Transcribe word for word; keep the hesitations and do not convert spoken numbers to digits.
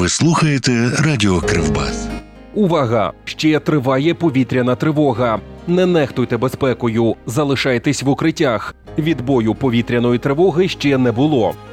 Ви слухаєте Радіо Кривбас. Увага! Ще триває повітряна тривога. Не нехтуйте безпекою, залишайтесь в укриттях. Відбою повітряної тривоги ще не було.